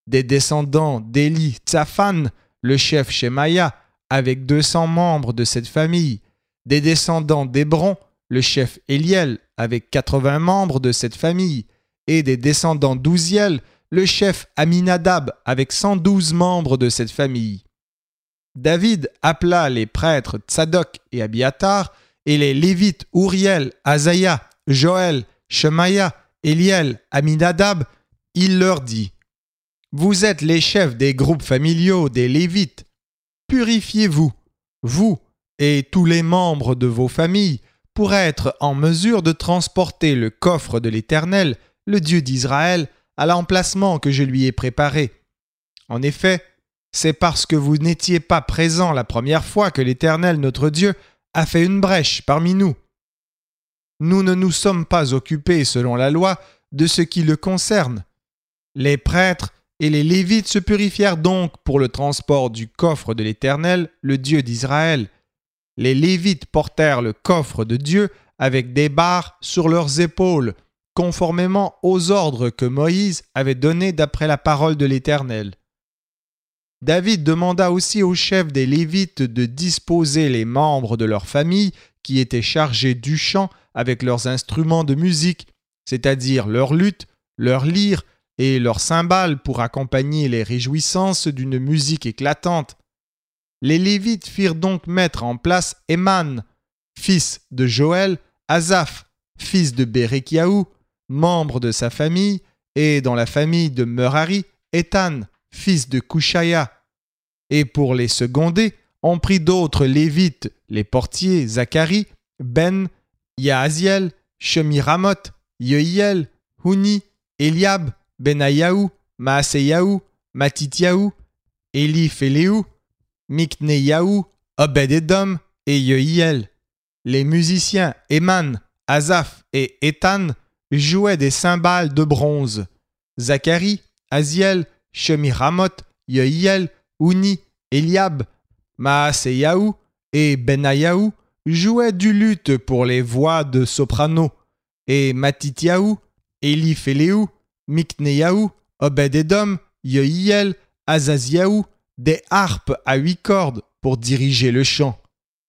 Des descendants d'Éli Tsaphan, le chef Shemaïa, avec 200 membres de cette famille. Des descendants d'Hébron, le chef Éliel, avec 80 membres de cette famille. Et des descendants d'Ouziel, le chef Aminadab, avec 112 membres de cette famille. David appela les prêtres Tsadok et Abiatar, et les Lévites Ouriel, Asaïa, Joël, Shemaïa, Éliel, Aminadab. Il leur dit: Vous êtes les chefs des groupes familiaux des Lévites. Purifiez-vous, vous et tous les membres de vos familles, pour être en mesure de transporter le coffre de l'Éternel, le Dieu d'Israël, à l'emplacement que je lui ai préparé. En effet, c'est parce que vous n'étiez pas présents la première fois que l'Éternel, notre Dieu, a fait une brèche parmi nous. Nous ne nous sommes pas occupés, selon la loi, de ce qui le concerne. Les prêtres et les Lévites se purifièrent donc pour le transport du coffre de l'Éternel, le Dieu d'Israël. Les Lévites portèrent le coffre de Dieu avec des barres sur leurs épaules, conformément aux ordres que Moïse avait donnés d'après la parole de l'Éternel. David demanda aussi aux chefs des Lévites de disposer les membres de leur famille qui étaient chargés du chant avec leurs instruments de musique, c'est-à-dire leurs luttes, leurs lyres et leurs cymbales pour accompagner les réjouissances d'une musique éclatante. Les Lévites firent donc mettre en place Éman, fils de Joël, Asaph, fils de Béréchiaou, membre de sa famille, et dans la famille de Merari, Étan, fils de Couchaya. Et pour les seconder, on prit d'autres Lévites, les portiers Zacharie, Ben, Yaaziel, Shemiramoth, Yehiel, Huni, Eliab, Benayahu, Maaseyahu, Matityahu, Éliphéléhu, Mikneyahu, Obed-Édom et Yehiel. Les musiciens Éman, Asaph et Étan jouaient des cymbales de bronze. Zacharie, Aziel, Shemiramoth, Yehiel, Huni, Eliab, Maaseyahu et Benayahu jouaient du luth pour les voix de soprano, et Matityahu, Éliphéléhu, Mikneyahu, Obed-Édom, Yehiel, Azaziahu, des harpes à 8 cordes pour diriger le chant.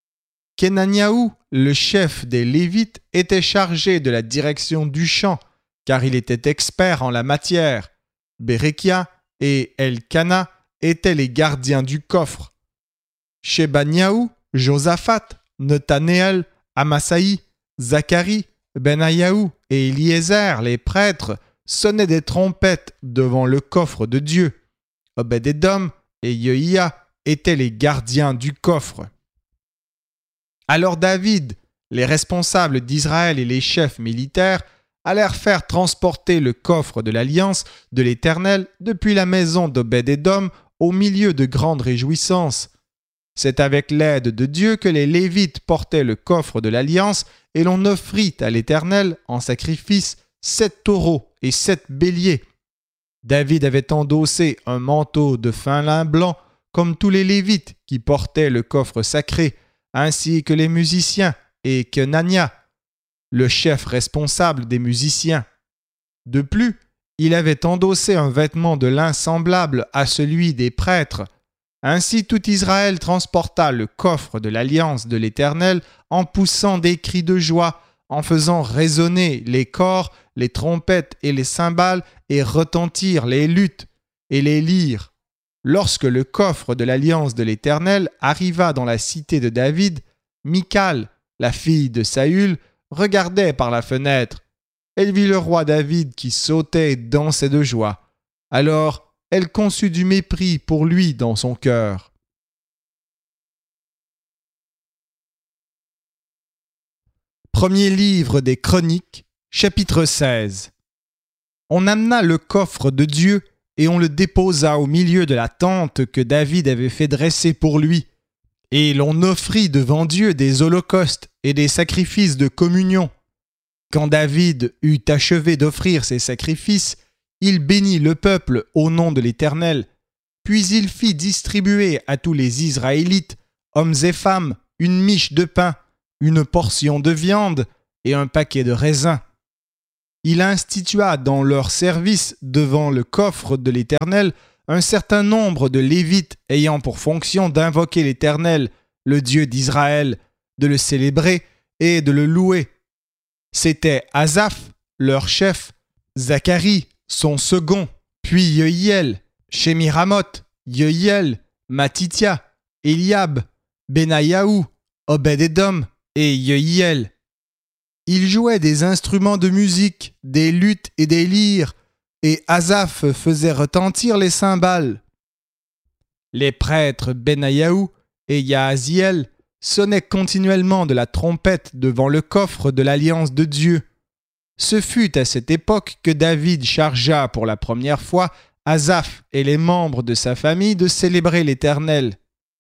Kenaniahu, le chef des Lévites, était chargé de la direction du chant, car il était expert en la matière. Béréchia et Elkana étaient les gardiens du coffre. Shebaniahu, Josaphat, Nethanéel, Amasaï, Zacharie, Benayahu et Eliezer, les prêtres, sonnaient des trompettes devant le coffre de Dieu. Obed-Édom et Yehia étaient les gardiens du coffre. Alors David, les responsables d'Israël et les chefs militaires allèrent faire transporter le coffre de l'Alliance de l'Éternel depuis la maison d'Obed-Édom au milieu de grandes réjouissances. C'est avec l'aide de Dieu que les Lévites portaient le coffre de l'Alliance et l'on offrit à l'Éternel en sacrifice 7 taureaux et 7 béliers. David avait endossé un manteau de fin lin blanc comme tous les Lévites qui portaient le coffre sacré, ainsi que les musiciens et Kenania, le chef responsable des musiciens. De plus, il avait endossé un vêtement de lin semblable à celui des prêtres. Ainsi tout Israël transporta le coffre de l'Alliance de l'Éternel en poussant des cris de joie, en faisant résonner les cors, les trompettes et les cymbales et retentir les luttes et les lyres. Lorsque le coffre de l'Alliance de l'Éternel arriva dans la cité de David, Michal, la fille de Saül, regardait par la fenêtre. Elle vit le roi David qui sautait et dansait de joie. Alors, elle conçut du mépris pour lui dans son cœur. Premier livre des Chroniques, chapitre 16. On amena le coffre de Dieu et on le déposa au milieu de la tente que David avait fait dresser pour lui. Et l'on offrit devant Dieu des holocaustes et des sacrifices de communion. Quand David eut achevé d'offrir ses sacrifices, il bénit le peuple au nom de l'Éternel. Puis il fit distribuer à tous les Israélites, hommes et femmes, une miche de pain, une portion de viande et un paquet de raisins. il institua dans leur service devant le coffre de l'Éternel un certain nombre de Lévites ayant pour fonction d'invoquer l'Éternel, le Dieu d'Israël, de le célébrer et de le louer. C'était Asaph, leur chef, Zacharie, son second, puis Yehiel, Shemiramoth, Yehiel, Matithia, Eliab, Benayahu, Obed-Édom et Yehiel. Ils jouaient des instruments de musique, des luths et des lyres, et Asaph faisait retentir les cymbales. Les prêtres Benayahu et Yahaziel sonnaient continuellement de la trompette devant le coffre de l'alliance de Dieu. Ce fut à cette époque que David chargea pour la première fois Asaph et les membres de sa famille de célébrer l'Éternel.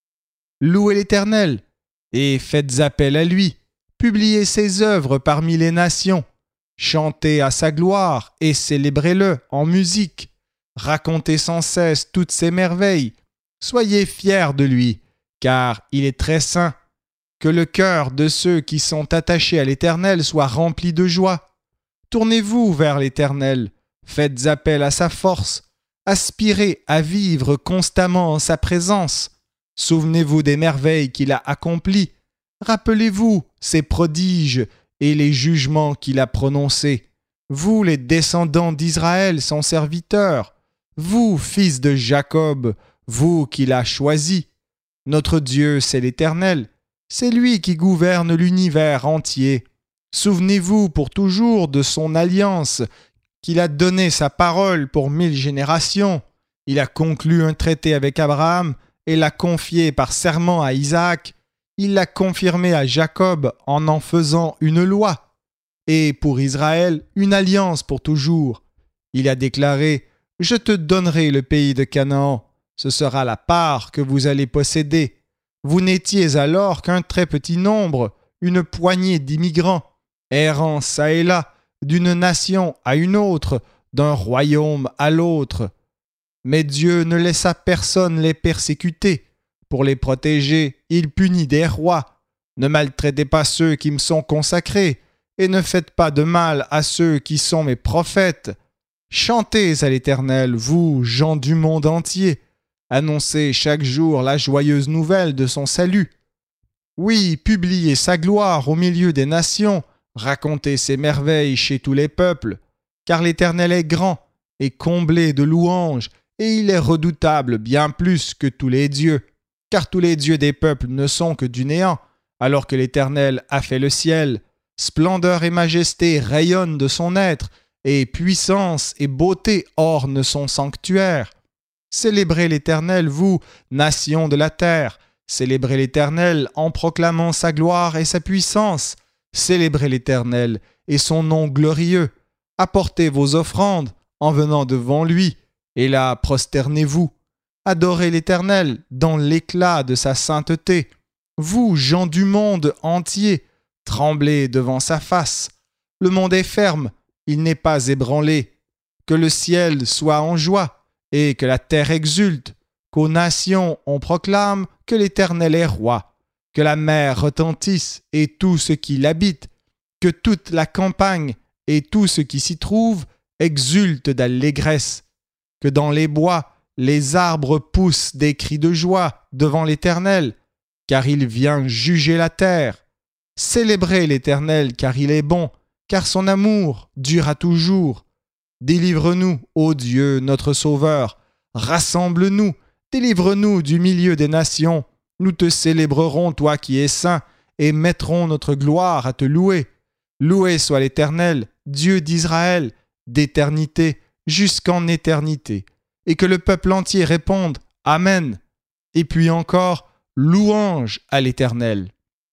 Louez l'Éternel et faites appel à lui, publiez ses œuvres parmi les nations, chantez à sa gloire et célébrez-le en musique, racontez sans cesse toutes ses merveilles, soyez fiers de lui, car il est très saint. Que le cœur de ceux qui sont attachés à l'Éternel soit rempli de joie. Tournez-vous vers l'Éternel, faites appel à sa force, aspirez à vivre constamment en sa présence. Souvenez-vous des merveilles qu'il a accomplies. Rappelez-vous ses prodiges et les jugements qu'il a prononcés. Vous, les descendants d'Israël, son serviteur. Vous, fils de Jacob, vous qu'il a choisi. Notre Dieu, c'est l'Éternel. C'est lui qui gouverne l'univers entier. Souvenez-vous pour toujours de son alliance, qu'il a donné sa parole pour 1000 générations. Il a conclu un traité avec Abraham et l'a confié par serment à Isaac. Il l'a confirmé à Jacob en faisant une loi. Et pour Israël, une alliance pour toujours. Il a déclaré « Je te donnerai le pays de Canaan. Ce sera la part que vous allez posséder. » Vous n'étiez alors qu'un très petit nombre, une poignée d'immigrants, errant çà et là, d'une nation à une autre, d'un royaume à l'autre. Mais Dieu ne laissa personne les persécuter. Pour les protéger, il punit des rois. Ne maltraitez pas ceux qui me sont consacrés, et ne faites pas de mal à ceux qui sont mes prophètes. Chantez à l'Éternel, vous, gens du monde entier. Annoncez chaque jour la joyeuse nouvelle de son salut. Oui, publiez sa gloire au milieu des nations, racontez ses merveilles chez tous les peuples, car l'Éternel est grand et comblé de louanges, et il est redoutable bien plus que tous les dieux, car tous les dieux des peuples ne sont que du néant, alors que l'Éternel a fait le ciel. Splendeur et majesté rayonnent de son être, et puissance et beauté ornent son sanctuaire. Célébrez l'Éternel, vous, nations de la terre. Célébrez l'Éternel en proclamant sa gloire et sa puissance. Célébrez l'Éternel et son nom glorieux. Apportez vos offrandes en venant devant lui, et là prosternez-vous. Adorez l'Éternel dans l'éclat de sa sainteté. Vous, gens du monde entier, tremblez devant sa face. Le monde est ferme, il n'est pas ébranlé. Que le ciel soit en joie et que la terre exulte, qu'aux nations on proclame que l'Éternel est roi, que la mer retentisse et tout ce qui l'habite, que toute la campagne et tout ce qui s'y trouve exulte d'allégresse, que dans les bois les arbres poussent des cris de joie devant l'Éternel, car il vient juger la terre. Célébrez l'Éternel, car il est bon, car son amour dure à toujours. Délivre-nous, ô Dieu, notre Sauveur. Rassemble-nous, délivre-nous du milieu des nations. Nous te célébrerons, toi qui es saint, et mettrons notre gloire à te louer. Loué soit l'Éternel, Dieu d'Israël, d'éternité jusqu'en éternité. Et que le peuple entier réponde « Amen ». Et puis encore « Louange à l'Éternel ».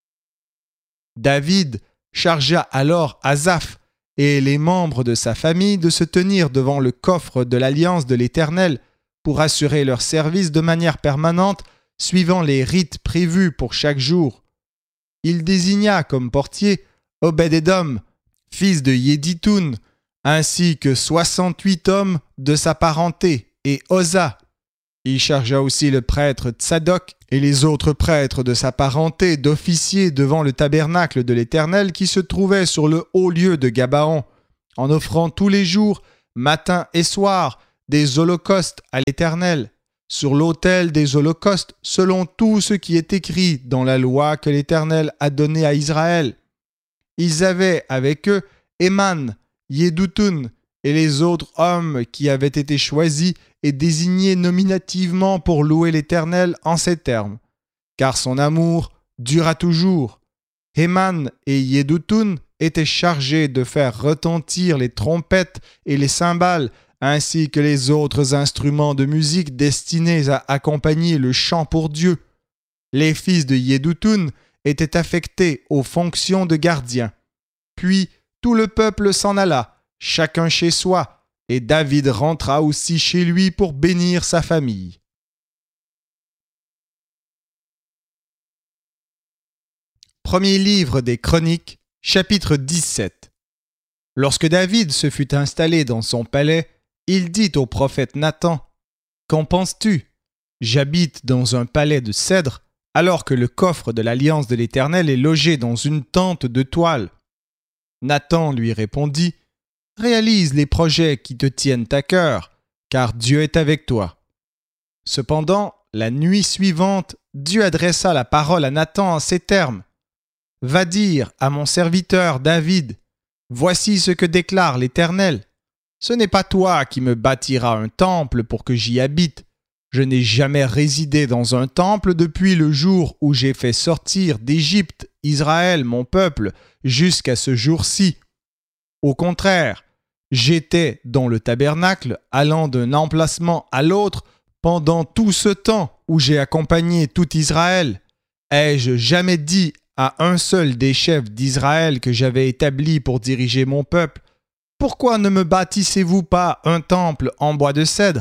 David chargea alors Asaph et les membres de sa famille de se tenir devant le coffre de l'alliance de l'Éternel pour assurer leur service de manière permanente suivant les rites prévus pour chaque jour. Il désigna comme portier Obed-Édom, fils de Yéditoun, ainsi que 68 hommes de sa parenté, et Oza. Il chargea aussi le prêtre Tsadok et les autres prêtres de sa parenté d'officier devant le tabernacle de l'Éternel qui se trouvait sur le haut lieu de Gabaon, en offrant tous les jours, matin et soir, des holocaustes à l'Éternel, sur l'autel des holocaustes, selon tout ce qui est écrit dans la loi que l'Éternel a donnée à Israël. Ils avaient avec eux Éman, Yédoutoun et les autres hommes qui avaient été choisis et désignés nominativement pour louer l'Éternel en ces termes. Car son amour dura toujours. Éman et Yédoutoun étaient chargés de faire retentir les trompettes et les cymbales, ainsi que les autres instruments de musique destinés à accompagner le chant pour Dieu. Les fils de Yédoutoun étaient affectés aux fonctions de gardiens. Puis tout le peuple s'en alla, chacun chez soi, et David rentra aussi chez lui pour bénir sa famille. Premier livre des Chroniques, chapitre 17. Lorsque David se fut installé dans son palais, il dit au prophète Nathan, « Qu'en penses-tu ? J'habite dans un palais de cèdre, alors que le coffre de l'alliance de l'Éternel est logé dans une tente de toile. » Nathan lui répondit, « Réalise les projets qui te tiennent à cœur, car Dieu est avec toi. » Cependant, la nuit suivante, Dieu adressa la parole à Nathan en ces termes, « Va dire à mon serviteur David, voici ce que déclare l'Éternel. Ce n'est pas toi qui me bâtiras un temple pour que j'y habite. Je n'ai jamais résidé dans un temple depuis le jour où j'ai fait sortir d'Égypte Israël, mon peuple, jusqu'à ce jour-ci. Au contraire, j'étais dans le tabernacle, allant d'un emplacement à l'autre pendant tout ce temps où j'ai accompagné tout Israël. Ai-je jamais dit à un seul des chefs d'Israël que j'avais établi pour diriger mon peuple, « Pourquoi ne me bâtissez-vous pas un temple en bois de cèdre ?»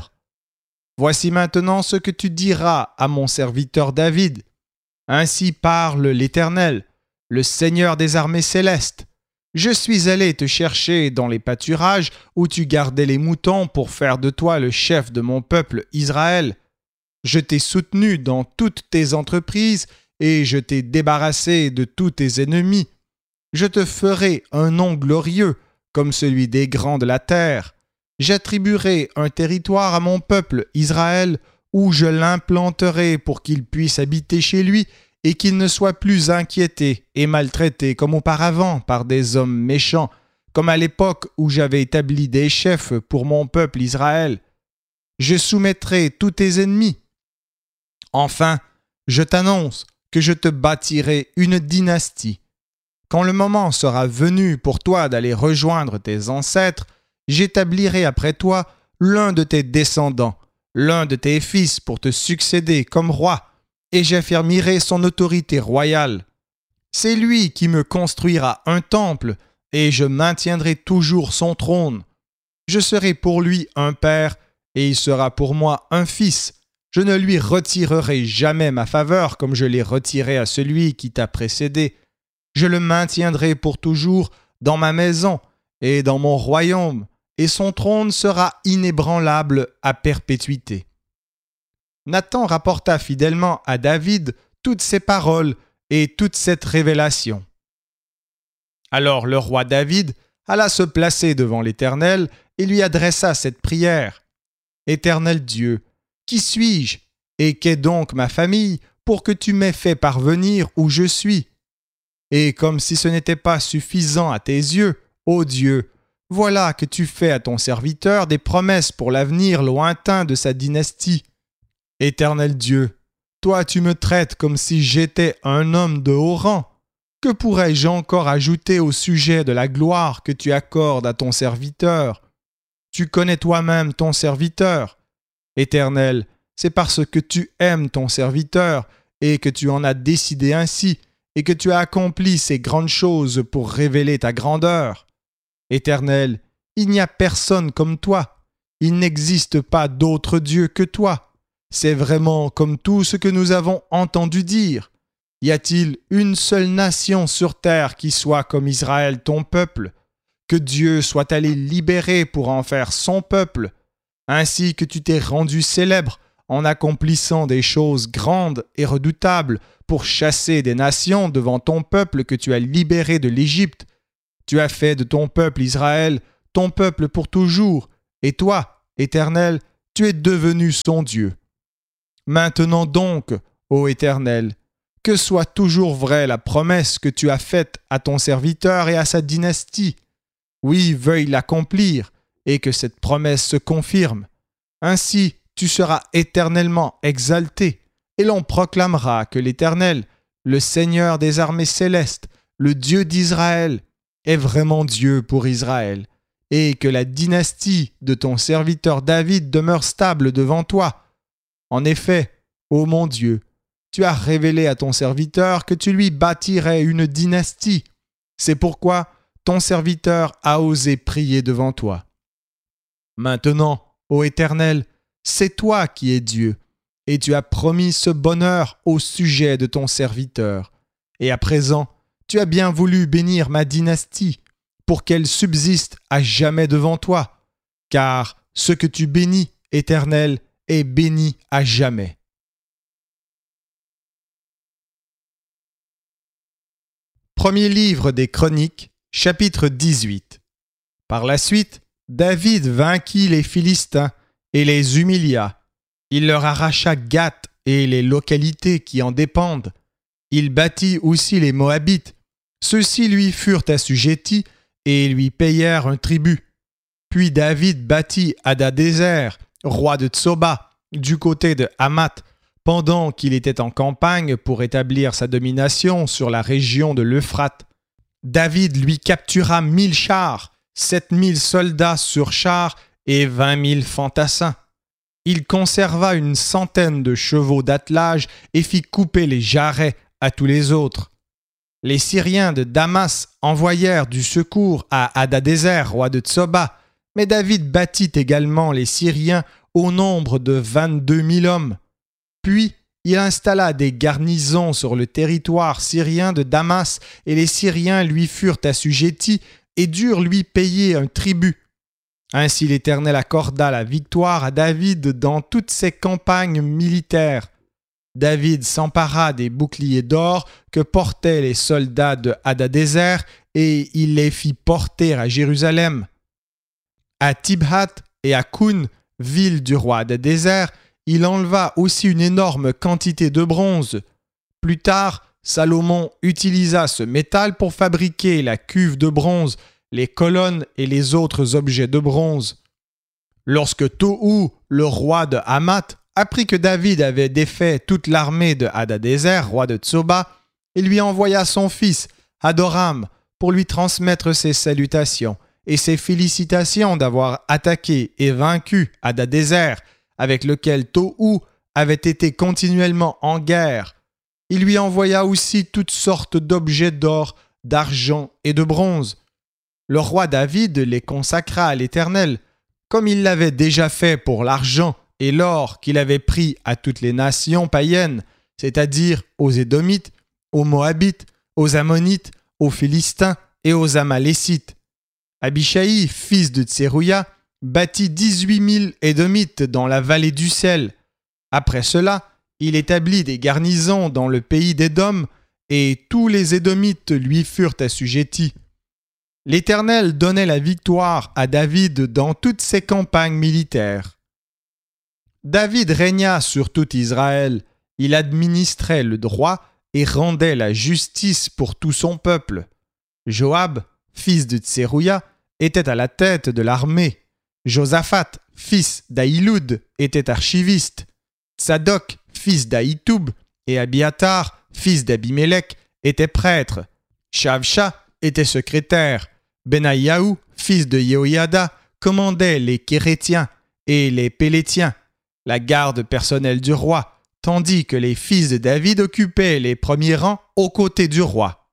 Voici maintenant ce que tu diras à mon serviteur David. Ainsi parle l'Éternel, le Seigneur des armées célestes. Je suis allé te chercher dans les pâturages où tu gardais les moutons pour faire de toi le chef de mon peuple Israël. Je t'ai soutenu dans toutes tes entreprises et je t'ai débarrassé de tous tes ennemis. Je te ferai un nom glorieux comme celui des grands de la terre. J'attribuerai un territoire à mon peuple Israël où je l'implanterai pour qu'il puisse habiter chez lui et qu'il ne soit plus inquiété et maltraité comme auparavant par des hommes méchants, comme à l'époque où j'avais établi des chefs pour mon peuple Israël. Je soumettrai tous tes ennemis. Enfin, je t'annonce que je te bâtirai une dynastie. Quand le moment sera venu pour toi d'aller rejoindre tes ancêtres, j'établirai après toi l'un de tes descendants, l'un de tes fils pour te succéder comme roi, et j'affermirai son autorité royale. C'est lui qui me construira un temple, et je maintiendrai toujours son trône. Je serai pour lui un père, et il sera pour moi un fils. Je ne lui retirerai jamais ma faveur comme je l'ai retirée à celui qui t'a précédé. Je le maintiendrai pour toujours dans ma maison et dans mon royaume, et son trône sera inébranlable à perpétuité. » Nathan rapporta fidèlement à David toutes ces paroles et toute cette révélation. Alors le roi David alla se placer devant l'Éternel et lui adressa cette prière. « Éternel Dieu, qui suis-je et qu'est donc ma famille pour que tu m'aies fait parvenir où je suis ? Et comme si ce n'était pas suffisant à tes yeux, ô Dieu, voilà que tu fais à ton serviteur des promesses pour l'avenir lointain de sa dynastie. Éternel Dieu, toi tu me traites comme si j'étais un homme de haut rang. Que pourrais-je encore ajouter au sujet de la gloire que tu accordes à ton serviteur ? Tu connais toi-même ton serviteur. Éternel, c'est parce que tu aimes ton serviteur et que tu en as décidé ainsi et que tu as accompli ces grandes choses pour révéler ta grandeur. Éternel, il n'y a personne comme toi. Il n'existe pas d'autre Dieu que toi. C'est vraiment comme tout ce que nous avons entendu dire. Y a-t-il une seule nation sur terre qui soit comme Israël ton peuple? Que Dieu soit allé libérer pour en faire son peuple, ainsi que tu t'es rendu célèbre en accomplissant des choses grandes et redoutables pour chasser des nations devant ton peuple que tu as libéré de l'Égypte. Tu as fait de ton peuple Israël ton peuple pour toujours, et toi, Éternel, tu es devenu son Dieu. Maintenant donc, ô Éternel, que soit toujours vraie la promesse que tu as faite à ton serviteur et à sa dynastie. Oui, veuille l'accomplir, et que cette promesse se confirme. Ainsi, tu seras éternellement exalté, et l'on proclamera que l'Éternel, le Seigneur des armées célestes, le Dieu d'Israël, est vraiment Dieu pour Israël, et que la dynastie de ton serviteur David demeure stable devant toi. En effet, ô mon Dieu, tu as révélé à ton serviteur que tu lui bâtirais une dynastie. C'est pourquoi ton serviteur a osé prier devant toi. Maintenant, ô Éternel, c'est toi qui es Dieu, et tu as promis ce bonheur au sujet de ton serviteur. Et à présent, tu as bien voulu bénir ma dynastie, pour qu'elle subsiste à jamais devant toi, car ce que tu bénis, Éternel, est béni à jamais. Premier livre des Chroniques, chapitre 18. Par la suite, David vainquit les Philistins et les humilia. Il leur arracha Gath et les localités qui en dépendent. Il battit aussi les Moabites. Ceux-ci lui furent assujettis et lui payèrent un tribut. Puis David battit Hadadézer, roi de Tsoba, du côté de Hamath, pendant qu'il était en campagne pour établir sa domination sur la région de l'Euphrate. David lui captura 1000 chars, 7000 soldats sur chars et 20 000 fantassins. Il conserva une centaine de chevaux d'attelage et fit couper les jarrets à tous les autres. Les Syriens de Damas envoyèrent du secours à Hadadézer, roi de Tsoba, mais David battit également les Syriens au nombre de 22 000 hommes. Puis, il installa des garnisons sur le territoire syrien de Damas et les Syriens lui furent assujettis et durent lui payer un tribut. Ainsi l'Éternel accorda la victoire à David dans toutes ses campagnes militaires. David s'empara des boucliers d'or que portaient les soldats de Hadadézer et il les fit porter à Jérusalem. À Tibhat et à Koun, ville du roi Hadadézer, il enleva aussi une énorme quantité de bronze. Plus tard, Salomon utilisa ce métal pour fabriquer la cuve de bronze, les colonnes et les autres objets de bronze. Lorsque Tohu, le roi de Hamath, apprit que David avait défait toute l'armée de Hadadézer, roi de Tsoba, il lui envoya son fils, Hadoram, pour lui transmettre ses salutations et ses félicitations d'avoir attaqué et vaincu Hadadézer, avec lequel Tohu avait été continuellement en guerre. Il lui envoya aussi toutes sortes d'objets d'or, d'argent et de bronze. Le roi David les consacra à l'Éternel, comme il l'avait déjà fait pour l'argent et l'or qu'il avait pris à toutes les nations païennes, c'est-à-dire aux Édomites, aux Moabites, aux Ammonites, aux Philistins et aux Amalécites. Abishai, fils de Tserouia, bâtit 18 000 Édomites dans la vallée du sel. Après cela, il établit des garnisons dans le pays d'Édom, et tous les Édomites lui furent assujettis. L'Éternel donnait la victoire à David dans toutes ses campagnes militaires. David régna sur tout Israël, il administrait le droit et rendait la justice pour tout son peuple. Joab, fils de Tserouia, était à la tête de l'armée. Josaphat, fils d'Ahiloud, était archiviste. Tsadok, fils d'Ahitoub, et Abiatar, fils d'Abimélec, étaient prêtres. Shavsha était secrétaire. Benayahu, fils de Yehoiada, commandait les Kérétiens et les Pélétiens, la garde personnelle du roi, tandis que les fils de David occupaient les premiers rangs aux côtés du roi.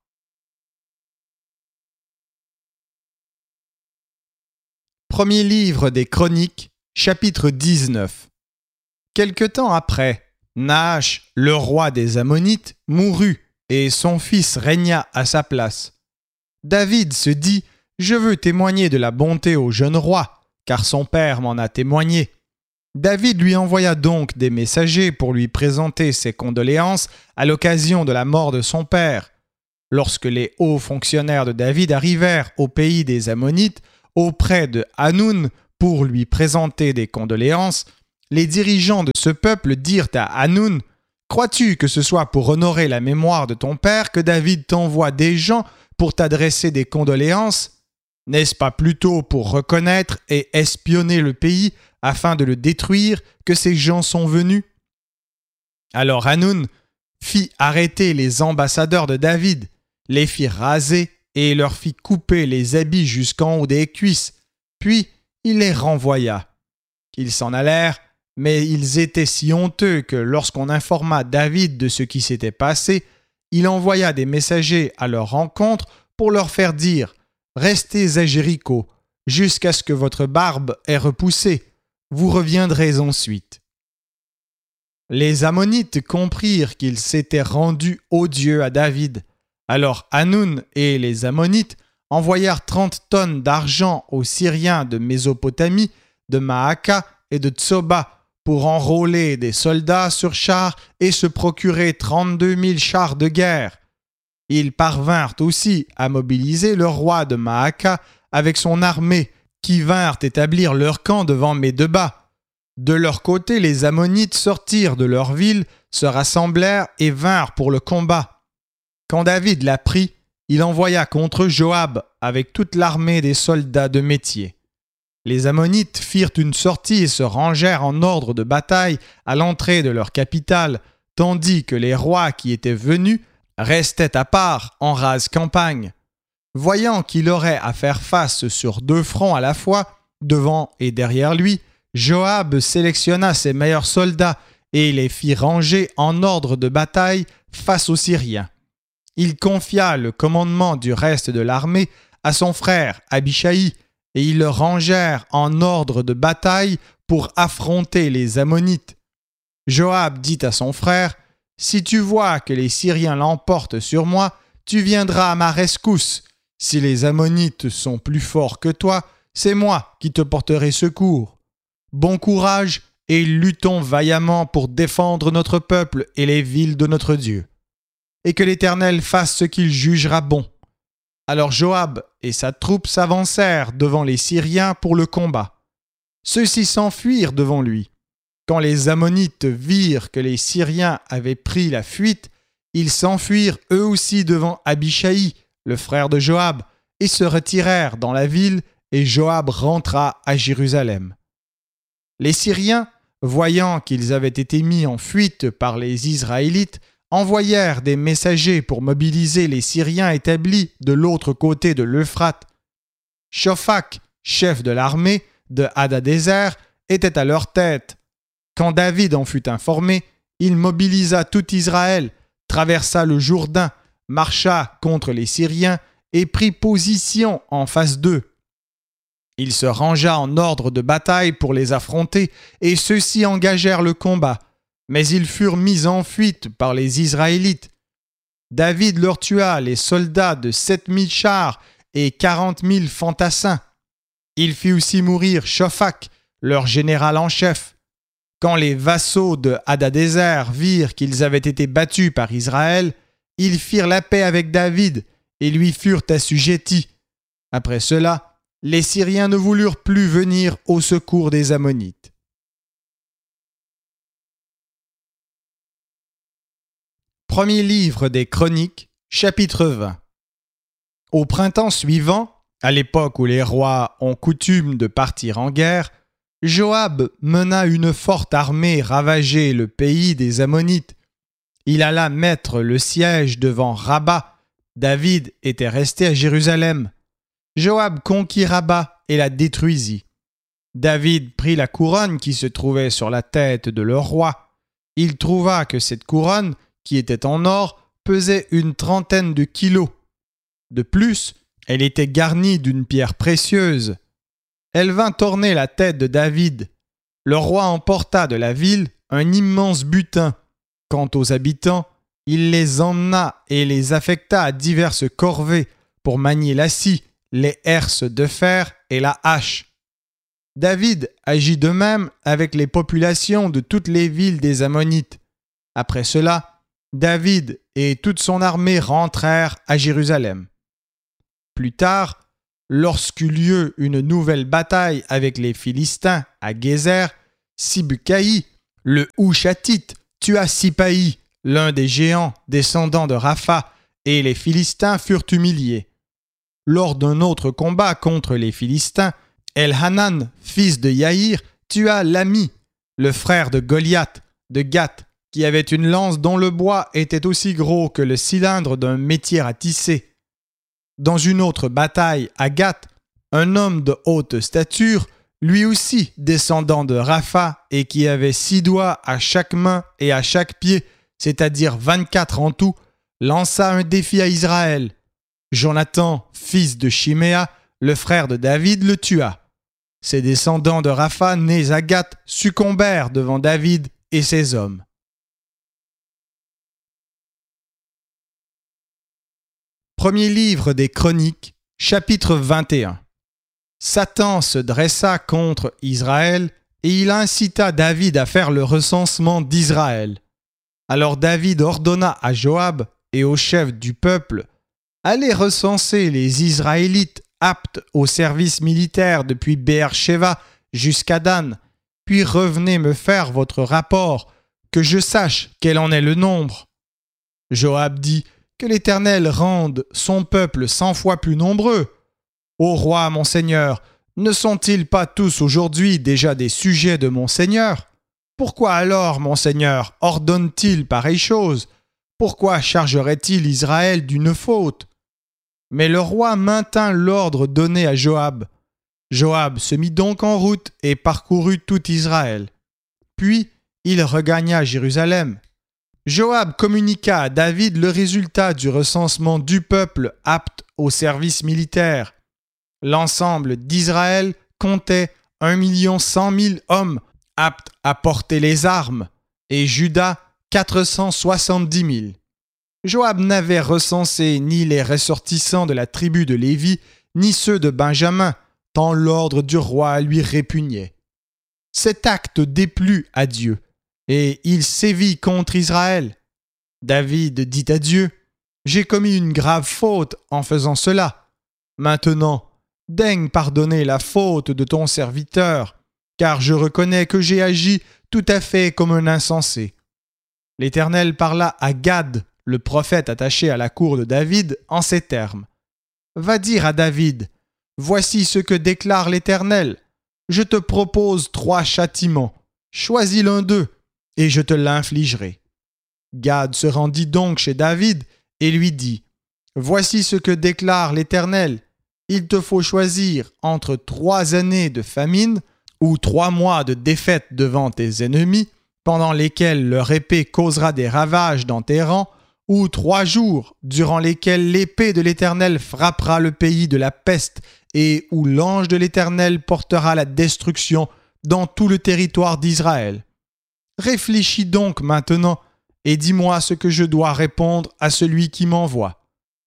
Premier livre des Chroniques, chapitre 19. Quelque temps après, Naash, le roi des Ammonites, mourut et son fils régna à sa place. David se dit « Je veux témoigner de la bonté au jeune roi, car son père m'en a témoigné. » David lui envoya donc des messagers pour lui présenter ses condoléances à l'occasion de la mort de son père. Lorsque les hauts fonctionnaires de David arrivèrent au pays des Ammonites, auprès de Hanoun pour lui présenter des condoléances, les dirigeants de ce peuple dirent à Hanoun: « Crois-tu que ce soit pour honorer la mémoire de ton père que David t'envoie des gens pour t'adresser des condoléances? N'est-ce pas plutôt pour reconnaître et espionner le pays afin de le détruire que ces gens sont venus ?» Alors Hanoun fit arrêter les ambassadeurs de David, les fit raser et leur fit couper les habits jusqu'en haut des cuisses, puis il les renvoya. Ils s'en allèrent, mais ils étaient si honteux que lorsqu'on informa David de ce qui s'était passé, il envoya des messagers à leur rencontre pour leur faire dire: « Restez à Jéricho, jusqu'à ce que votre barbe ait repoussé. Vous reviendrez ensuite. » Les Ammonites comprirent qu'ils s'étaient rendus odieux à David. Alors Hanoun et les Ammonites envoyèrent 30 tonnes d'argent aux Syriens de Mésopotamie, de Maaka et de Tsoba pour enrôler des soldats sur chars et se procurer 32 000 chars de guerre. Ils parvinrent aussi à mobiliser le roi de Maaka avec son armée, qui vinrent établir leur camp devant Médeba. De leur côté, les Ammonites sortirent de leur ville, se rassemblèrent et vinrent pour le combat. Quand David l'apprit, il envoya contre Joab avec toute l'armée des soldats de métier. Les Ammonites firent une sortie et se rangèrent en ordre de bataille à l'entrée de leur capitale, tandis que les rois qui étaient venus restaient à part en rase campagne. Voyant qu'il aurait à faire face sur 2 fronts à la fois, devant et derrière lui, Joab sélectionna ses meilleurs soldats et les fit ranger en ordre de bataille face aux Syriens. Il confia le commandement du reste de l'armée à son frère Abishai, et ils le rangèrent en ordre de bataille pour affronter les Ammonites. Joab dit à son frère: « Si tu vois que les Syriens l'emportent sur moi, tu viendras à ma rescousse. Si les Ammonites sont plus forts que toi, c'est moi qui te porterai secours. Bon courage et luttons vaillamment pour défendre notre peuple et les villes de notre Dieu. Et que l'Éternel fasse ce qu'il jugera bon. » Alors Joab et sa troupe s'avancèrent devant les Syriens pour le combat. Ceux-ci s'enfuirent devant lui. Quand les Ammonites virent que les Syriens avaient pris la fuite, ils s'enfuirent eux aussi devant Abishai, le frère de Joab, et se retirèrent dans la ville, et Joab rentra à Jérusalem. Les Syriens, voyant qu'ils avaient été mis en fuite par les Israélites, envoyèrent des messagers pour mobiliser les Syriens établis de l'autre côté de l'Euphrate. Shophak, chef de l'armée de Hadadézer, était à leur tête. Quand David en fut informé, il mobilisa tout Israël, traversa le Jourdain, marcha contre les Syriens et prit position en face d'eux. Il se rangea en ordre de bataille pour les affronter, et ceux-ci engagèrent le combat. Mais ils furent mis en fuite par les Israélites. David leur tua les soldats de 7000 chars et 40 000 fantassins. Il fit aussi mourir Shophak, leur général en chef. Quand les vassaux de Hadadézer virent qu'ils avaient été battus par Israël, ils firent la paix avec David et lui furent assujettis. Après cela, les Syriens ne voulurent plus venir au secours des Ammonites. Premier livre des Chroniques, chapitre 20. Au printemps suivant, à l'époque où les rois ont coutume de partir en guerre, Joab mena une forte armée ravager le pays des Ammonites. Il alla mettre le siège devant Rabba. David était resté à Jérusalem. Joab conquit Rabba et la détruisit. David prit la couronne qui se trouvait sur la tête de leur roi. Il trouva que cette couronne, qui était en or, pesait une 30aine de kilos. De plus, elle était garnie d'une pierre précieuse. Elle vint orner la tête de David. Le roi emporta de la ville un immense butin. Quant aux habitants, il les emmena et les affecta à diverses corvées pour manier la scie, les herses de fer et la hache. David agit de même avec les populations de toutes les villes des Ammonites. Après cela, David et toute son armée rentrèrent à Jérusalem. Plus tard, lorsqu'eut lieu une nouvelle bataille avec les Philistins à Gézer, Sibcaï, le Hushatite, tua Sipaï, l'un des géants descendants de Rapha, et les Philistins furent humiliés. Lors d'un autre combat contre les Philistins, Elhanan, fils de Yaïr, tua Lami, le frère de Goliath, de Gath, qui avait une lance dont le bois était aussi gros que le cylindre d'un métier à tisser. Dans une autre bataille à Gath, un homme de haute stature, lui aussi descendant de Rapha et qui avait 6 doigts à chaque main et à chaque pied, c'est-à-dire 24 en tout, lança un défi à Israël. Jonathan, fils de Shiméa, le frère de David, le tua. Ses descendants de Rapha, nés à Gath, succombèrent devant David et ses hommes. Premier livre des Chroniques, chapitre 21. Satan se dressa contre Israël et il incita David à faire le recensement d'Israël. Alors David ordonna à Joab et aux chefs du peuple: allez recenser les Israélites aptes au service militaire depuis Beer-Sheva jusqu'à Dan, puis revenez me faire votre rapport, que je sache quel en est le nombre. Joab dit: que l'Éternel rende son peuple 100 fois plus nombreux. Ô roi, mon Seigneur, ne sont-ils pas tous aujourd'hui déjà des sujets de mon Seigneur? Pourquoi alors, mon Seigneur, ordonne-t-il pareille chose? Pourquoi chargerait-il Israël d'une faute? Mais le roi maintint l'ordre donné à Joab. Joab se mit donc en route et parcourut tout Israël. Puis il regagna Jérusalem. Joab communiqua à David le résultat du recensement du peuple apte au service militaire. L'ensemble d'Israël comptait 1 100 000 hommes aptes à porter les armes, et Juda 470 000. Joab n'avait recensé ni les ressortissants de la tribu de Lévi, ni ceux de Benjamin, tant l'ordre du roi lui répugnait. Cet acte déplut à Dieu, et il sévit contre Israël. David dit à Dieu: j'ai commis une grave faute en faisant cela. Maintenant, daigne pardonner la faute de ton serviteur, car je reconnais que j'ai agi tout à fait comme un insensé. L'Éternel parla à Gad, le prophète attaché à la cour de David, en ces termes: va dire à David: voici ce que déclare l'Éternel. Je te propose 3 châtiments. Choisis l'un d'eux, et je te l'infligerai. Gad se rendit donc chez David et lui dit: voici ce que déclare l'Éternel. Il te faut choisir entre 3 années de famine ou 3 mois de défaite devant tes ennemis, pendant lesquels leur épée causera des ravages dans tes rangs, ou 3 jours durant lesquels l'épée de l'Éternel frappera le pays de la peste et où l'ange de l'Éternel portera la destruction dans tout le territoire d'Israël. Réfléchis donc maintenant et dis-moi ce que je dois répondre à celui qui m'envoie.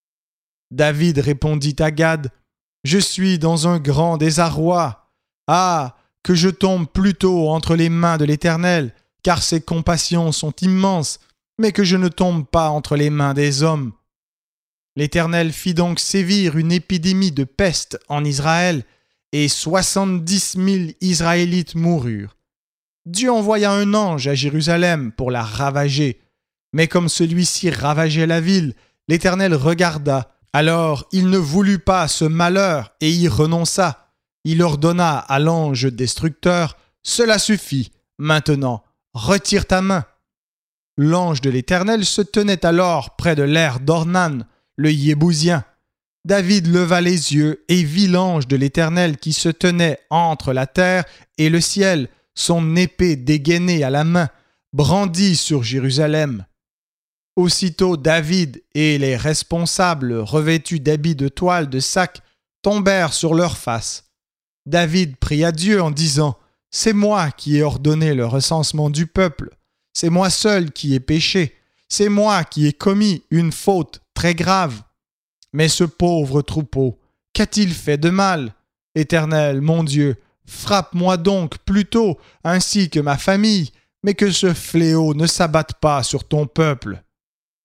David répondit à Gad: je suis dans un grand désarroi. Ah, que je tombe plutôt entre les mains de l'Éternel, car ses compassions sont immenses, mais que je ne tombe pas entre les mains des hommes. L'Éternel fit donc sévir une épidémie de peste en Israël, et 70 000 Israélites moururent. Dieu envoya un ange à Jérusalem pour la ravager, mais comme celui-ci ravageait la ville, l'Éternel regarda. Alors il ne voulut pas ce malheur et y renonça. Il ordonna à l'ange destructeur: cela suffit, maintenant, retire ta main. L'ange de l'Éternel se tenait alors près de l'aire d'Ornan, le Yébousien. David leva les yeux et vit l'ange de l'Éternel qui se tenait entre la terre et le ciel, son épée dégainée à la main, brandie sur Jérusalem. Aussitôt David et les responsables revêtus d'habits de toile de sac tombèrent sur leurs faces. David pria Dieu en disant: c'est moi qui ai ordonné le recensement du peuple, c'est moi seul qui ai péché, c'est moi qui ai commis une faute très grave. Mais ce pauvre troupeau, qu'a-t-il fait de mal? Éternel, mon Dieu, frappe-moi donc plutôt, ainsi que ma famille, mais que ce fléau ne s'abatte pas sur ton peuple.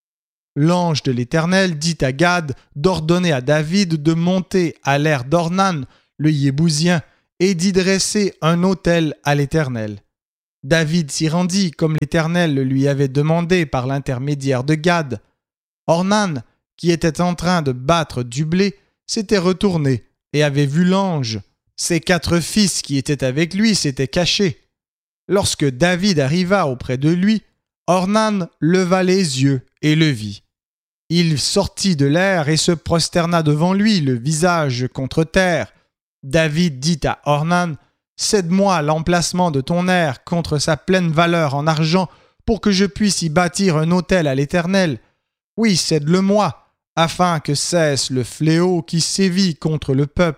l'ange de l'Éternel dit à Gad d'ordonner à David de monter à l'ère d'Ornan, le Yébousien, et d'y dresser un autel à l'Éternel. David s'y rendit comme l'Éternel le lui avait demandé par l'intermédiaire de Gad. Ornan, qui était en train de battre du blé, s'était retourné et avait vu l'ange. Ses 4 fils qui étaient avec lui s'étaient cachés. Lorsque David arriva auprès de lui, Ornan leva les yeux et le vit. Il sortit de l'air et se prosterna devant lui, le visage contre terre. David dit à Ornan, « Cède-moi l'emplacement de ton aire contre sa pleine valeur en argent pour que je puisse y bâtir un autel à l'Éternel. Oui, cède-le-moi, afin que cesse le fléau qui sévit contre le peuple. »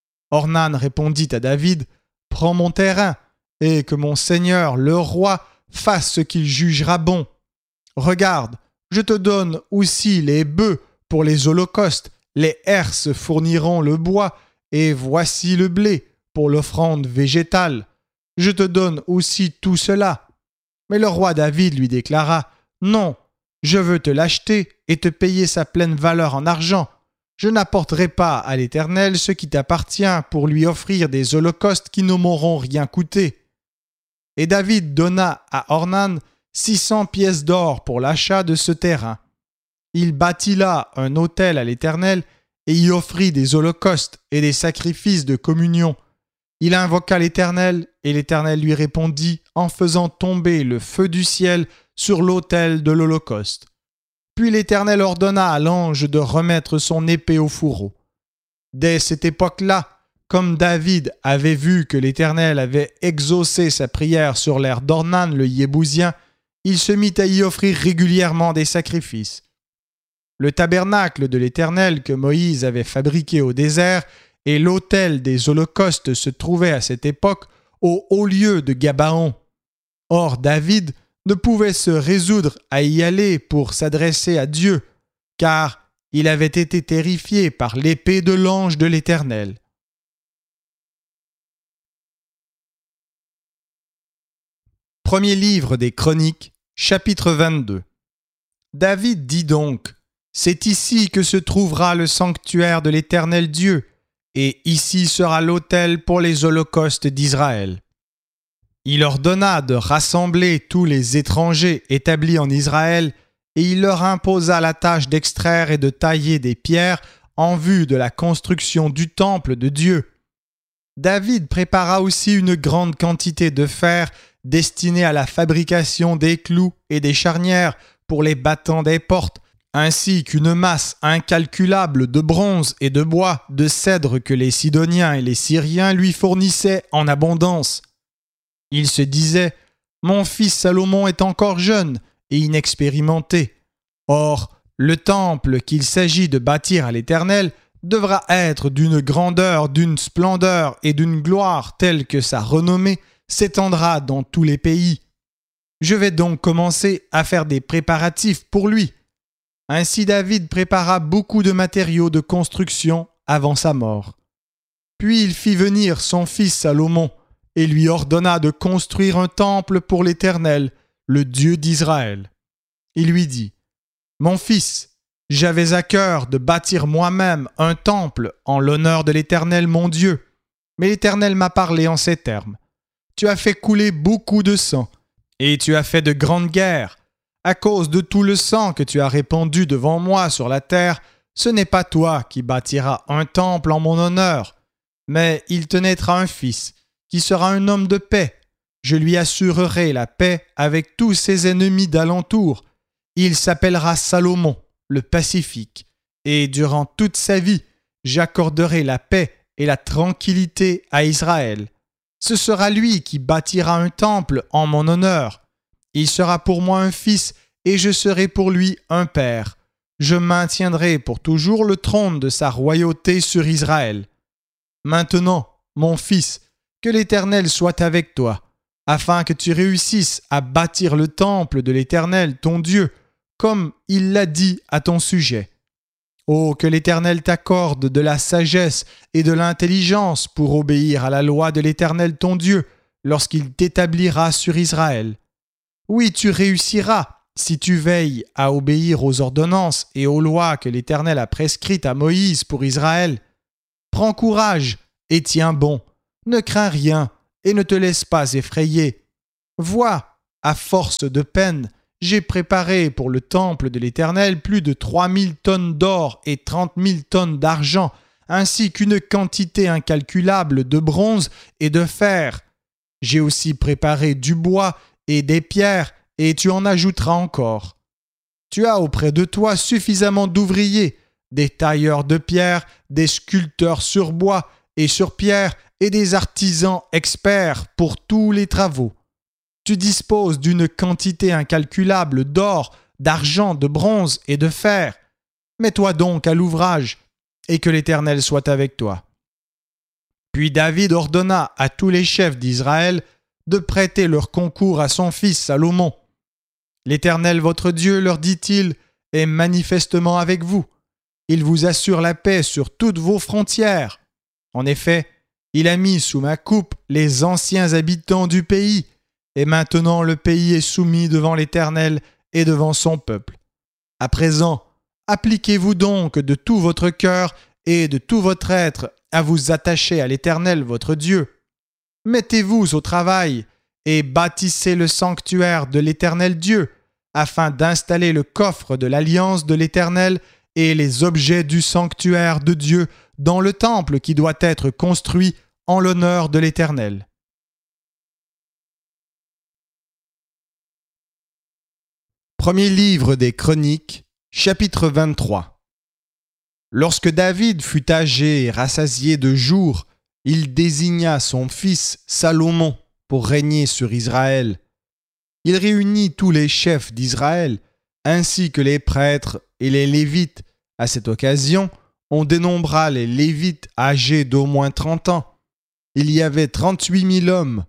Ornan répondit à David, « Prends mon terrain, et que mon seigneur, le roi, fasse ce qu'il jugera bon. Regarde, je te donne aussi les bœufs pour les holocaustes, les herses fourniront le bois, et voici le blé pour l'offrande végétale. Je te donne aussi tout cela. » Mais le roi David lui déclara, « Non, je veux te l'acheter et te payer sa pleine valeur en argent. Je n'apporterai pas à l'Éternel ce qui t'appartient pour lui offrir des holocaustes qui ne m'auront rien coûté. » Et David donna à Ornan 600 pièces d'or pour l'achat de ce terrain. Il bâtit là un autel à l'Éternel et y offrit des holocaustes et des sacrifices de communion. Il invoqua l'Éternel et l'Éternel lui répondit en faisant tomber le feu du ciel sur l'autel de l'holocauste. Puis l'Éternel ordonna à l'ange de remettre son épée au fourreau. Dès cette époque-là, comme David avait vu que l'Éternel avait exaucé sa prière sur l'aire d'Ornan le Yébousien, il se mit à y offrir régulièrement des sacrifices. Le tabernacle de l'Éternel que Moïse avait fabriqué au désert et l'autel des holocaustes se trouvaient à cette époque au haut lieu de Gabaon. Or David ne pouvait se résoudre à y aller pour s'adresser à Dieu, car il avait été terrifié par l'épée de l'ange de l'Éternel. Premier livre des Chroniques, chapitre 22. David dit donc, « C'est ici que se trouvera le sanctuaire de l'Éternel Dieu, et ici sera l'autel pour les holocaustes d'Israël. » Il ordonna de rassembler tous les étrangers établis en Israël, et il leur imposa la tâche d'extraire et de tailler des pierres en vue de la construction du temple de Dieu. David prépara aussi une grande quantité de fer destiné à la fabrication des clous et des charnières pour les battants des portes, ainsi qu'une masse incalculable de bronze et de bois, de cèdre que les Sidoniens et les Syriens lui fournissaient en abondance. Il se disait, « Mon fils Salomon est encore jeune et inexpérimenté. Or, le temple qu'il s'agit de bâtir à l'Éternel devra être d'une grandeur, d'une splendeur et d'une gloire telle que sa renommée s'étendra dans tous les pays. Je vais donc commencer à faire des préparatifs pour lui. » Ainsi David prépara beaucoup de matériaux de construction avant sa mort. Puis il fit venir son fils Salomon et lui ordonna de construire un temple pour l'Éternel, le Dieu d'Israël. Il lui dit, « Mon fils, j'avais à cœur de bâtir moi-même un temple en l'honneur de l'Éternel mon Dieu, mais l'Éternel m'a parlé en ces termes. Tu as fait couler beaucoup de sang, et tu as fait de grandes guerres. À cause de tout le sang que tu as répandu devant moi sur la terre, ce n'est pas toi qui bâtiras un temple en mon honneur, mais il te naîtra un fils, qui sera un homme de paix. Je lui assurerai la paix avec tous ses ennemis d'alentour. Il s'appellera Salomon, le pacifique, et durant toute sa vie, j'accorderai la paix et la tranquillité à Israël. Ce sera lui qui bâtira un temple en mon honneur. Il sera pour moi un fils et je serai pour lui un père. Je maintiendrai pour toujours le trône de sa royauté sur Israël. Maintenant, mon fils, que l'Éternel soit avec toi, afin que tu réussisses à bâtir le temple de l'Éternel, ton Dieu, comme il l'a dit à ton sujet. Oh, que l'Éternel t'accorde de la sagesse et de l'intelligence pour obéir à la loi de l'Éternel ton Dieu lorsqu'il t'établira sur Israël. Oui, tu réussiras Si tu veilles à obéir aux ordonnances et aux lois que l'Éternel a prescrites à Moïse pour Israël, prends courage et tiens bon, ne crains rien et ne te laisse pas effrayer. Vois, à force de peine, j'ai préparé pour le temple de l'Éternel plus de 3000 tonnes d'or et 30 000 tonnes d'argent, ainsi qu'une quantité incalculable de bronze et de fer. J'ai aussi préparé du bois et des pierres, et tu en ajouteras encore. Tu as auprès de toi suffisamment d'ouvriers, des tailleurs de pierre, des sculpteurs sur bois et sur pierre, et des artisans experts pour tous les travaux. Tu disposes d'une quantité incalculable d'or, d'argent, de bronze et de fer. Mets-toi donc à l'ouvrage, et que l'Éternel soit avec toi. Puis David ordonna à tous les chefs d'Israël de prêter leur concours à son fils Salomon. L'Éternel votre Dieu, leur dit-il, est manifestement avec vous. Il vous assure la paix sur toutes vos frontières. En effet, il a mis sous ma coupe les anciens habitants du pays, et maintenant le pays est soumis devant l'Éternel et devant son peuple. À présent, appliquez-vous donc de tout votre cœur et de tout votre être à vous attacher à l'Éternel votre Dieu. Mettez-vous au travail et bâtissez le sanctuaire de l'Éternel Dieu, afin d'installer le coffre de l'alliance de l'Éternel et les objets du sanctuaire de Dieu dans le temple qui doit être construit en l'honneur de l'Éternel. Premier livre des Chroniques, chapitre 23. Lorsque David fut âgé et rassasié de jours, il désigna son fils Salomon pour régner sur Israël. Il réunit tous les chefs d'Israël, ainsi que les prêtres et les Lévites. À cette occasion, on dénombra les Lévites âgés d'au moins 30 ans. Il y avait 38 000 hommes.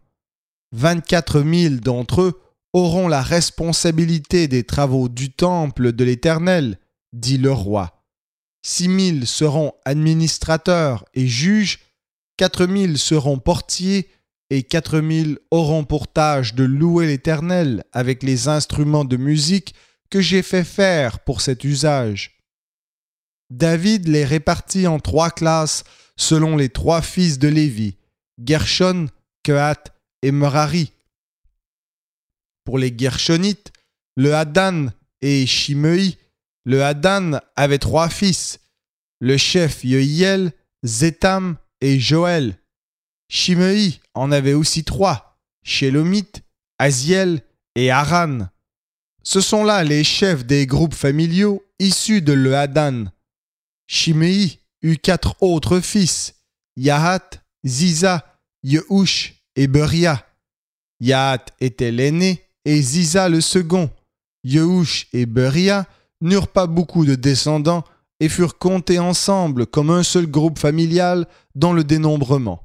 24 000 d'entre eux auront la responsabilité des travaux du temple de l'Éternel, dit le roi. 6 000 seront administrateurs et juges, 4 000 seront portiers, et 4 000 auront pour tâche de louer l'Éternel avec les instruments de musique que j'ai fait faire pour cet usage. David les répartit en 3 classes selon les 3 fils de Lévi, Gershon, Kehath et Merari. Pour les Gershonites, le Hadan et Shimei, le Hadan avait 3 fils, le chef Yehiel, Zétam et Joël. Shimei en avait aussi 3, Shélomith, Aziel et Haran. Ce sont là les chefs des groupes familiaux issus de le Hadan. Shimei eut 4 autres fils, Yahath, Ziza, Yehush et Beria. Yahath était l'aîné et Ziza le second. Yehush et Beria n'eurent pas beaucoup de descendants et furent comptés ensemble comme un seul groupe familial dans le dénombrement.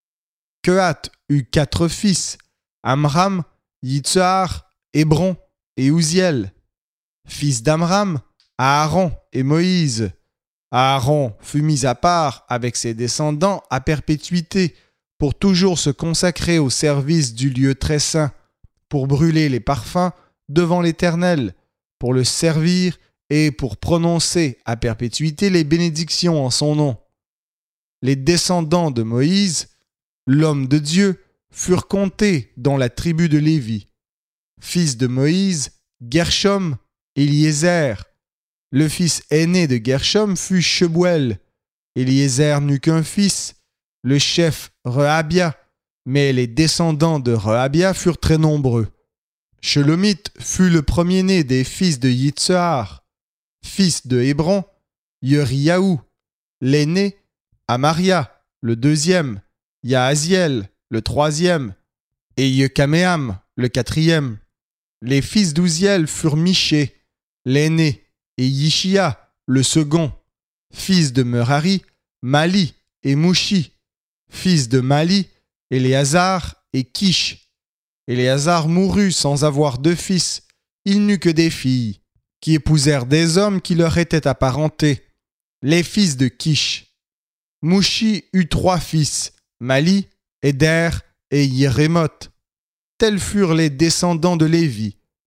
Kehath eut 4 fils, Amram, Yitzhar, Hébron et Uziel. Fils d'Amram, Aaron et Moïse. Aaron fut mis à part avec ses descendants à perpétuité pour toujours se consacrer au service du lieu très saint, pour brûler les parfums devant l'Éternel, pour le servir et pour prononcer à perpétuité les bénédictions en son nom. Les descendants de Moïse, l'homme de Dieu, furent comptés dans la tribu de Lévi. Fils de Moïse, Gershom, Éliézer. Le fils aîné de Gershom fut Shebuel. Éliézer n'eut qu'un fils, le chef Rehabia, mais les descendants de Rehabia furent très nombreux. Shelomith fut le premier-né des fils de Yitzhar. Fils de Hébron, Yeriaou. L'aîné, Amaria, le deuxième, Yahaziel, le troisième, et Yekameam, le quatrième. Les fils d'Uziel furent Miché, l'aîné, et Yishia, le second. Fils de Merari, Mali et Mouchi. Fils de Mali, Éléazar et Kish. Éléazar mourut sans avoir de fils. Il n'eut que des filles, qui épousèrent des hommes qui leur étaient apparentés, les fils de Kish. Mouchi eut 3 fils, Mali, Éder et Yérémoth. Tels furent les descendants de Lévi,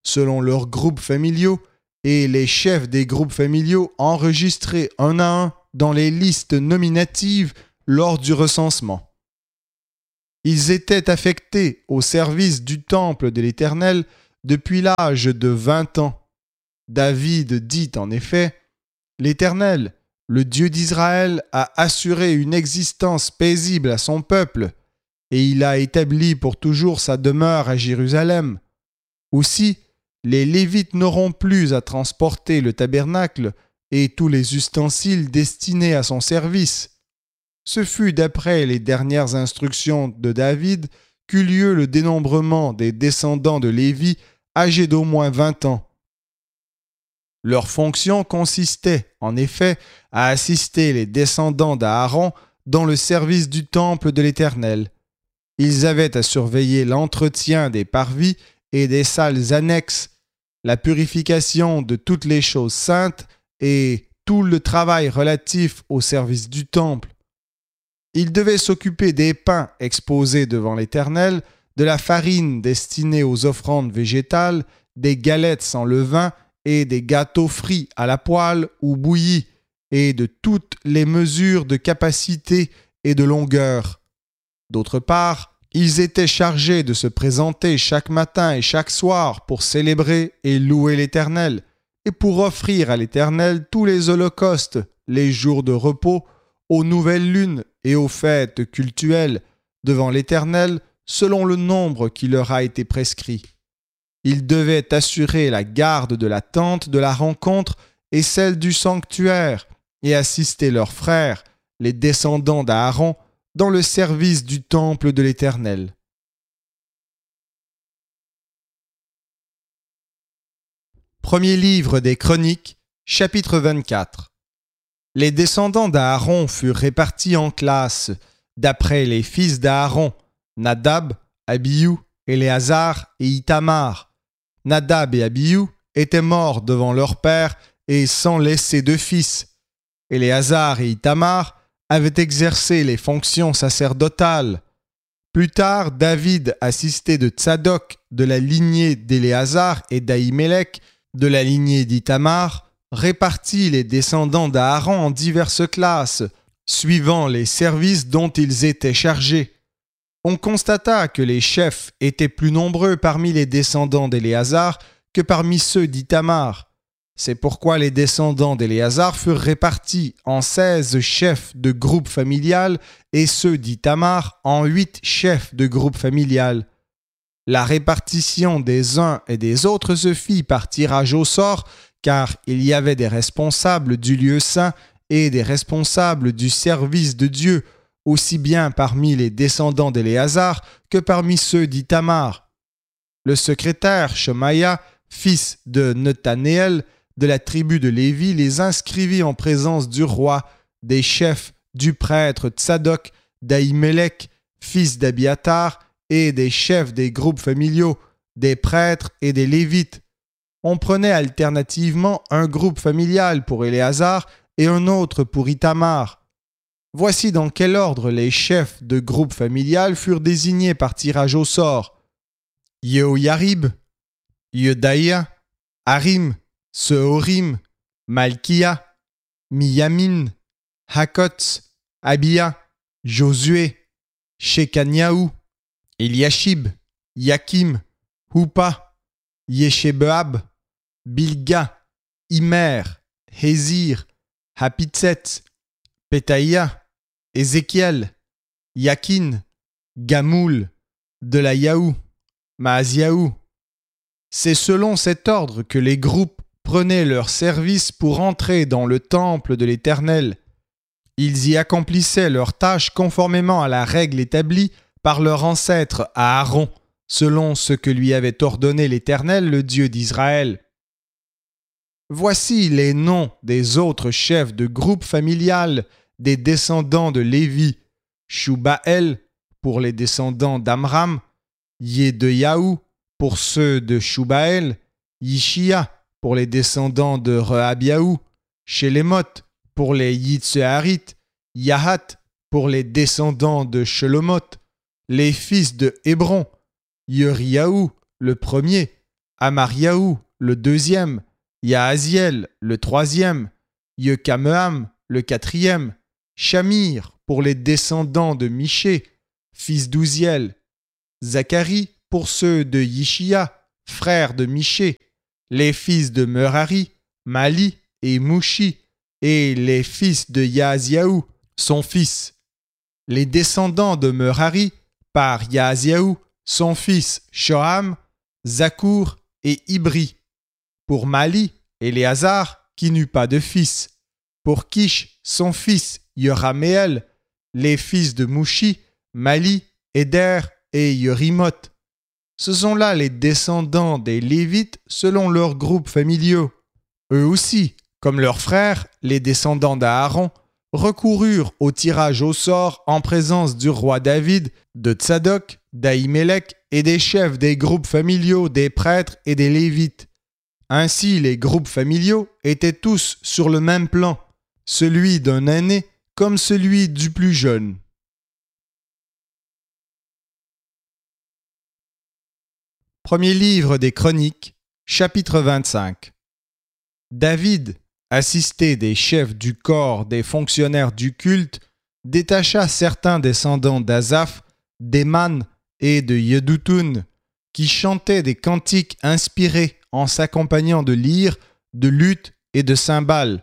selon leurs groupes familiaux, et les chefs des groupes familiaux enregistrés un à un dans les listes nominatives lors du recensement. Ils étaient affectés au service du temple de l'Éternel depuis l'âge de 20 ans. David dit en effet, « L'Éternel, le Dieu d'Israël, a assuré une existence paisible à son peuple, et il a établi pour toujours sa demeure à Jérusalem. Aussi, les Lévites n'auront plus à transporter le tabernacle et tous les ustensiles destinés à son service. » Ce fut d'après les dernières instructions de David qu'eut lieu le dénombrement des descendants de Lévi âgés d'au moins 20 ans. Leur fonction consistait, en effet, à assister les descendants d'Aaron dans le service du temple de l'Éternel. Ils avaient à surveiller l'entretien des parvis et des salles annexes, la purification de toutes les choses saintes et tout le travail relatif au service du temple. Ils devaient s'occuper des pains exposés devant l'Éternel, de la farine destinée aux offrandes végétales, des galettes sans levain et des gâteaux frits à la poêle ou bouillis, et de toutes les mesures de capacité et de longueur. D'autre part, ils étaient chargés de se présenter chaque matin et chaque soir pour célébrer et louer l'Éternel, et pour offrir à l'Éternel tous les holocaustes, les jours de repos, aux nouvelles lunes et aux fêtes cultuelles, devant l'Éternel, selon le nombre qui leur a été prescrit. Ils devaient assurer la garde de la tente de la rencontre et celle du sanctuaire, et assister leurs frères, les descendants d'Aaron, dans le service du temple de l'Éternel. Premier livre des Chroniques, chapitre 24. Les descendants d'Aaron furent répartis en classes, d'après les fils d'Aaron, Nadab, Abihu, Éléazar et Ithamar. Nadab et Abihu étaient morts devant leur père et sans laisser de fils. Éléazar et Ithamar avaient exercé les fonctions sacerdotales. Plus tard, David, assisté de Tsadok, de la lignée d'Éléazar, et d'Ahimelech, de la lignée d'Ithamar, répartit les descendants d'Aaron en diverses classes, suivant les services dont ils étaient chargés. On constata que les chefs étaient plus nombreux parmi les descendants d'Éléazar que parmi ceux d'Ithamar. C'est pourquoi les descendants d'Éléazar furent répartis en 16 chefs de groupe familial et ceux d'Ithamar en 8 chefs de groupe familial. La répartition des uns et des autres se fit par tirage au sort, car il y avait des responsables du lieu saint et des responsables du service de Dieu, aussi bien parmi les descendants d'Éléazar que parmi ceux d'Ithamar. Le secrétaire Shemaïa, fils de Nethanéel, de la tribu de Lévi, les inscrivit en présence du roi, des chefs, du prêtre Tsadok, d'Ahimelech, fils d'Abiatar, et des chefs des groupes familiaux, des prêtres et des Lévites. On prenait alternativement un groupe familial pour Éléazar et un autre pour Ithamar. Voici dans quel ordre les chefs de groupe familial furent désignés par tirage au sort. Yehoyarib, Yedaïa, Harim, Sehorim, Malkia, Miyamin, Hakotz, Abia, Josué, Shekaniaou, Eliashib, Yakim, Houpa, Yeshebeab, Bilga, Immer, Hézir, Hapitset, Pétaïa, Ézéchiel, Yakin, Gamoul, Delayaou, Maaziaou. C'est selon cet ordre que les groupes prenaient leur service pour entrer dans le temple de l'Éternel. Ils y accomplissaient leurs tâches conformément à la règle établie par leur ancêtre Aaron, selon ce que lui avait ordonné l'Éternel, le Dieu d'Israël. Voici les noms des autres chefs de groupe familial des descendants de Lévi: Shubaël pour les descendants d'Amram, Yedeyahu pour ceux de Shubaël, Yishia pour les descendants de Rehabiahu, Shelémoth pour les Yitseharites, Yahat pour les descendants de Shelomoth, les fils de Hébron, Yeriahu le premier, Amariaou, le deuxième, Yaaziel, le troisième, Yekameam, le quatrième, Shamir pour les descendants de Miché, fils d'Ouziel, Zacharie pour ceux de Yishia, frère de Miché, les fils de Merari, Mali et Mouchi, et les fils de Yaaziaou, son fils. Les descendants de Merari, par Yaaziaou, son fils Shoham, Zakour et Ibri. Pour Mali, Éléazar, qui n'eut pas de fils. Pour Kish, son fils Yoraméel, les fils de Mouchi, Mali, Éder et Yerimoth. Ce sont là les descendants des Lévites selon leurs groupes familiaux. Eux aussi, comme leurs frères, les descendants d'Aaron, recoururent au tirage au sort en présence du roi David, de Tsadok, d'Ahimelech et des chefs des groupes familiaux des prêtres et des Lévites. Ainsi, les groupes familiaux étaient tous sur le même plan, celui d'un aîné comme celui du plus jeune. Premier livre des Chroniques, chapitre 25. David, assisté des chefs du corps des fonctionnaires du culte, détacha certains descendants d'Asaph, d'Éman et de Yedutun, qui chantaient des cantiques inspirés en s'accompagnant de lyres, de luth et de cymbales.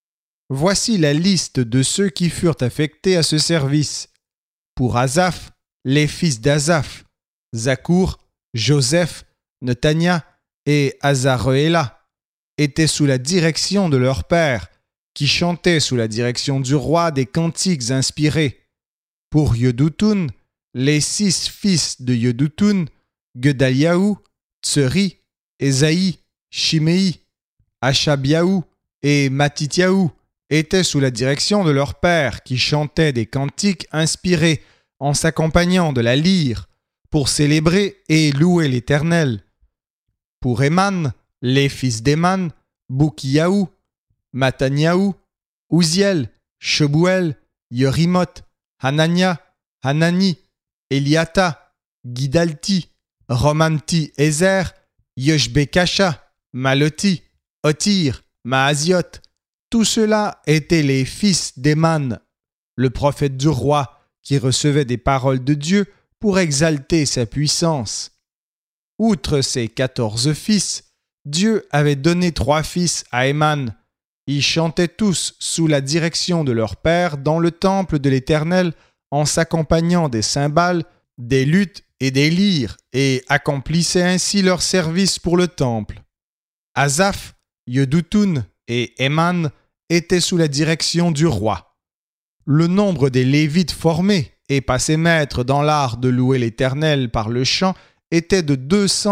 Voici la liste de ceux qui furent affectés à ce service. Pour Asaph, les fils d'Asaph, Zakour, Joseph, Netania et Azaréla étaient sous la direction de leur père, qui chantaient sous la direction du roi des cantiques inspirés. Pour Yedutun, les 6 fils de Yedutun, Gedaliaou, Tseri, Ésaïe, Shimei, Ashabiaou et Matithiaou étaient sous la direction de leur père, qui chantaient des cantiques inspirés en s'accompagnant de la lyre, pour célébrer et louer l'Éternel. Pour Éman, les fils d'Éman, Boukiaou, Mataniaou, Ouziel, Shebuel, Yerimoth, Hanania, Hanani, Eliata, Gidalti, Romamti Ezer, Yoshbekasha, Maloti, Otir, Maaziot. Tout cela étaient les fils d'Éman, le prophète du roi, qui recevait des paroles de Dieu pour exalter sa puissance. Outre ses 14 fils, Dieu avait donné 3 fils à Éman. Ils chantaient tous sous la direction de leur père dans le temple de l'Éternel en s'accompagnant des cymbales, des luths et des lyres et accomplissaient ainsi leur service pour le temple. Asaph, Yedutun et Éman étaient sous la direction du roi. Le nombre des Lévites formés et passés maîtres dans l'art de louer l'Éternel par le chant était de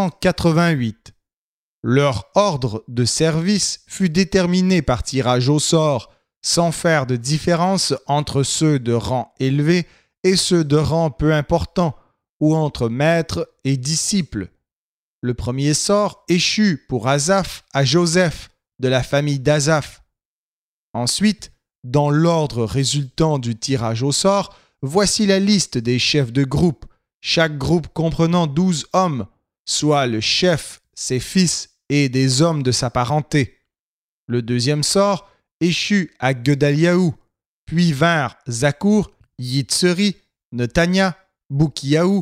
288. Leur ordre de service fut déterminé par tirage au sort, sans faire de différence entre ceux de rang élevé et ceux de rang peu important, ou entre maîtres et disciples. Le premier sort échut pour Asaph à Joseph, de la famille d'Asaph. Ensuite, dans l'ordre résultant du tirage au sort, voici la liste des chefs de groupe, chaque groupe comprenant 12 hommes, soit le chef, ses fils et des hommes de sa parenté. Le deuxième sort échut à Gedaliaou, puis vinrent Zakour, Yitzeri, Netania, Boukiaou,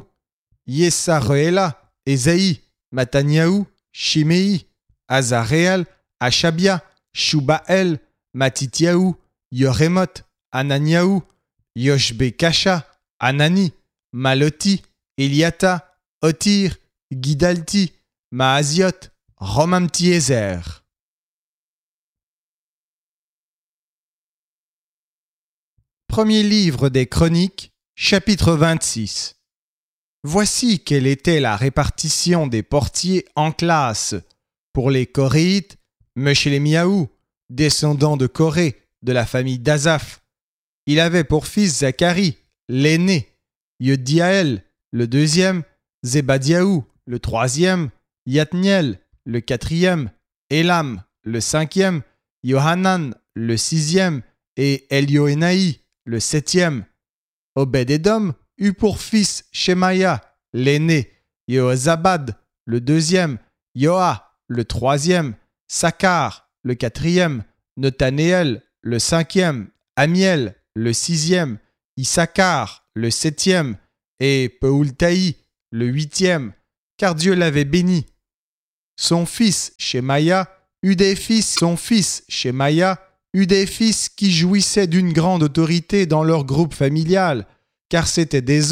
Yesaréla, Ésaïe, Mataniaou, Shimei, Azaréel, Ashabia, Shubael, Matithiaou, Yoremoth, Ananiaou, Yoshbekasha, Anani, Maloti, Eliata, Otir, Gidalti, Maaziot, Romamti Ezer. Premier livre des Chroniques, chapitre 26. Voici quelle était la répartition des portiers en classes. Pour les Coréites, Meshélémiaou, descendant de Coré, de la famille d'Asaph. Il avait pour fils Zacharie, l'aîné, Yediaël, le deuxième, Zébadiaou, le troisième, Yatniel, le quatrième, Élam, le cinquième, Yohanan, le sixième, et Elioénaï, le septième. Obed-Édom eut pour fils Shemaïa, l'aîné, Yehozabad, le deuxième, Yoa, le troisième, Sacar, le quatrième, Nethanéel, le cinquième, Amiel, le sixième, Issachar, le septième, et Peultaï, le huitième, car Dieu l'avait béni. Son fils Shemaïa eut des fils qui jouissaient d'une grande autorité dans leur groupe familial, car c'étaient des